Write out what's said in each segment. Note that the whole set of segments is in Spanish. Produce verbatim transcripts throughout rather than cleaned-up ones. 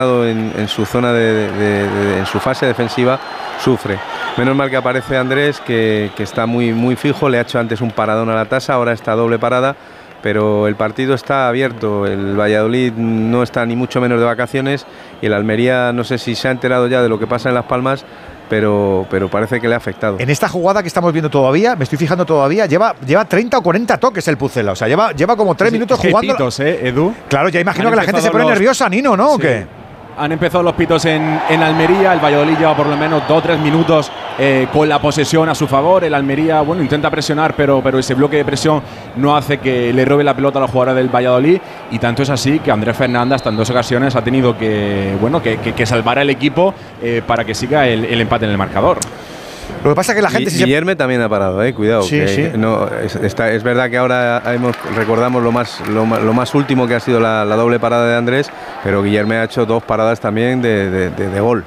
En, en su zona de, de, de, de en su fase defensiva sufre. Menos mal que aparece Andrés, que, que está muy, muy fijo, le ha hecho antes un paradón a la tasa, ahora está doble parada, pero el partido está abierto. El Valladolid no está ni mucho menos de vacaciones y el Almería no sé si se ha enterado ya de lo que pasa en Las Palmas, pero, pero parece que le ha afectado. En esta jugada que estamos viendo todavía, me estoy fijando todavía, lleva, lleva treinta o cuarenta toques el Pucela, o sea, lleva, lleva como tres sí, minutos jugando. Pitos, ¿eh, Edu? Claro, ya imagino que la gente se pone los... nerviosa, Nino, ¿no? Sí. ¿O qué? Han empezado los pitos en, en Almería. El Valladolid lleva por lo menos dos o tres minutos eh, con la posesión a su favor. El Almería, bueno, intenta presionar, pero, pero ese bloque de presión no hace que le robe la pelota a los jugadores del Valladolid. Y tanto es así que Andrés Fernández hasta en dos ocasiones ha tenido que, bueno, que, que, que salvar al equipo eh, para que siga el, el empate en el marcador. Lo que pasa es que la gente… Y, si Guillerme se... también ha parado, eh, cuidado. Sí, que sí. No, es, está, es verdad que ahora hemos, recordamos lo más, lo, lo más último que ha sido la, la doble parada de Andrés, pero Guillerme ha hecho dos paradas también de, de, de, de gol.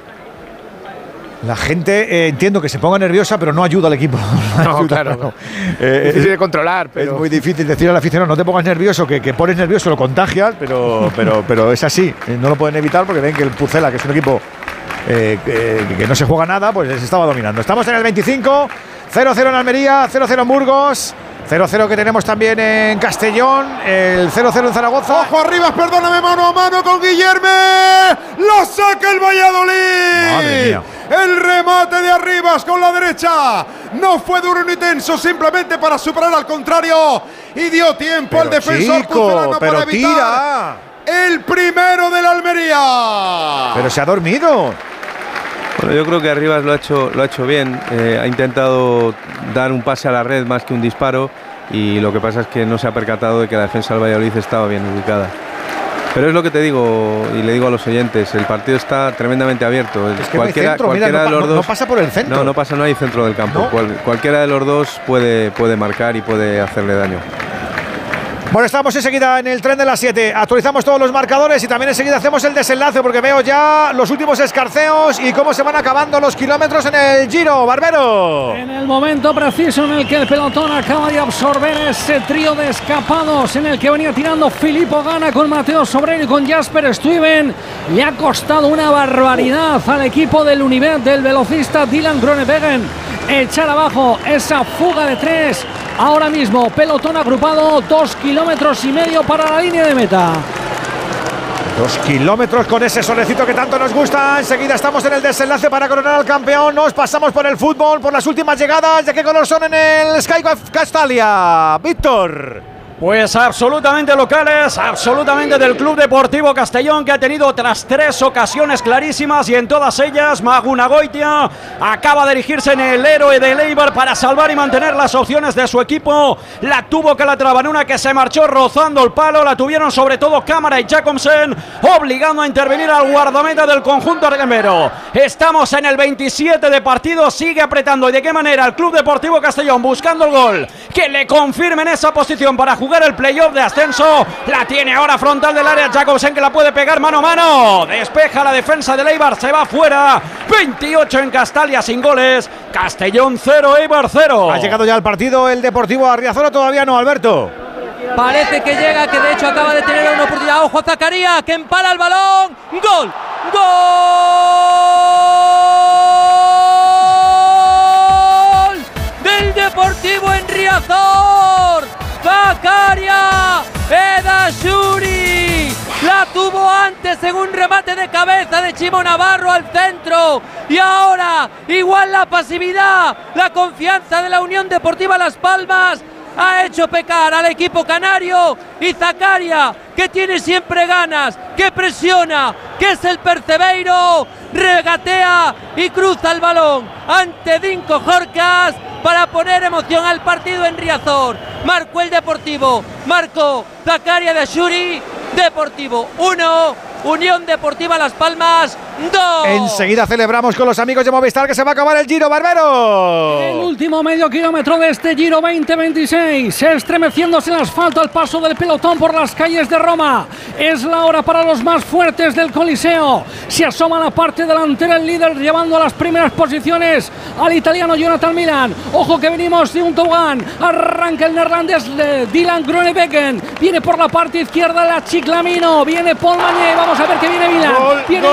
La gente, eh, entiendo que se ponga nerviosa, pero no ayuda al equipo. No, no ayuda, claro. No. Eh, es difícil de controlar. Pero… Es muy difícil decir al aficionado, no te pongas nervioso, que, que pones nervioso lo contagias, pero, pero, pero es así. No lo pueden evitar porque ven que el Pucela, que es un equipo… Eh, que, que no se juega nada, pues se estaba dominando. Estamos en el veinticinco, cero cero en Almería, cero cero en Burgos, cero cero que tenemos también en Castellón, el cero cero en Zaragoza. ¡Ojo arriba! Perdóname, mano a mano con Guillerme. ¡Lo saca el Valladolid! ¡Madre mía! El remate de Arribas con la derecha. No fue duro ni tenso, simplemente para superar al contrario. Y dio tiempo pero al defensor chico, pucelano pero para evitar tira. el primero del Almería. Pero se ha dormido. Bueno, yo creo que Arribas lo ha hecho, lo ha hecho bien, eh, ha intentado dar un pase a la red más que un disparo y lo que pasa es que no se ha percatado de que la defensa del Valladolid estaba bien ubicada. Pero es lo que te digo y le digo a los oyentes, el partido está tremendamente abierto. Es que cualquiera, centro, cualquiera mira, de no, los no, dos, no pasa por el centro. No, no pasa, no hay centro del campo. ¿No? Cual, cualquiera de los dos puede, puede marcar y puede hacerle daño. Bueno, estamos enseguida en el tren de las siete. Actualizamos todos los marcadores y también enseguida hacemos el desenlace porque veo ya los últimos escarceos y cómo se van acabando los kilómetros en el Giro. Barbero. En el momento preciso en el que el pelotón acaba de absorber ese trío de escapados en el que venía tirando Filippo Ganna con Mateo Sobrero y con Jasper Stuyven, le ha costado una barbaridad al equipo del Unibet del velocista Dylan Groenewegen echar abajo esa fuga de tres. Ahora mismo, pelotón agrupado, dos kilómetros y medio para la línea de meta. Dos kilómetros con ese solecito que tanto nos gusta. Enseguida estamos en el desenlace para coronar al campeón. Nos pasamos por el fútbol, por las últimas llegadas. ¿De qué color son en el Sky Castalia? Víctor. Pues absolutamente locales, absolutamente del Club Deportivo Castellón, que ha tenido otras tres ocasiones clarísimas y en todas ellas Magunagoitia acaba de erigirse en el héroe de Eibar para salvar y mantener las opciones de su equipo. La tuvo Calatrava en una que se marchó rozando el palo, la tuvieron sobre todo Cámara y Jacobsen, obligando a intervenir al guardameta del conjunto argemero. Estamos en el veintisiete de partido, sigue apretando. ¿Y de qué manera? El Club Deportivo Castellón buscando el gol que le confirmen esa posición para jugar jugar el playoff de ascenso. La tiene ahora frontal del área Jacobsen, que la puede pegar mano a mano. Despeja la defensa del Eibar, se va fuera. veintiocho en Castalia sin goles. Castellón cero, Eibar cero. Ha llegado ya al partido el Deportivo Arriazoro, todavía no, Alberto. Parece que llega, que de hecho acaba de tener una oportunidad. Ojo a Zakaria, que empala el balón. ¡Gol! ¡Gol! Del Deportivo en Riazor. Zakaria Edashuri la tuvo antes en un remate de cabeza de Chimo Navarro al centro y ahora igual la pasividad, la confianza de la Unión Deportiva Las Palmas ha hecho pecar al equipo canario y Zakaria, que tiene siempre ganas, que presiona, que es el Percebeiro, regatea y cruza el balón ante Dinko Jorcas para poner emoción al partido en Riazor. Marcó el Deportivo, marcó Zakaria Edashuri. Deportivo uno, Unión Deportiva Las Palmas dos. Enseguida celebramos con los amigos de Movistar que se va a acabar el Giro, Barbero. El último medio kilómetro de este Giro veinte veintiséis, estremeciéndose el asfalto al paso del pelotón por las calles de Roma. Es la hora para los más fuertes del Coliseo. Se asoma la parte delantera el líder, llevando a las primeras posiciones al italiano Jonathan Milan. Ojo que venimos de un tobogán. Arranca el neerlandés de Dylan Groenewegen. Viene por la parte izquierda la Chiclamino. Viene Paul Mañé. Vamos a ver que viene Milan. Gol, viene gol.